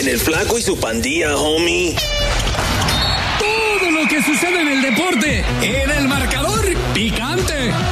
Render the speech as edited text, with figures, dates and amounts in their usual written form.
En el Flaco y su pandilla, homie. Todo lo que sucede en el deporte, en el marcador picante.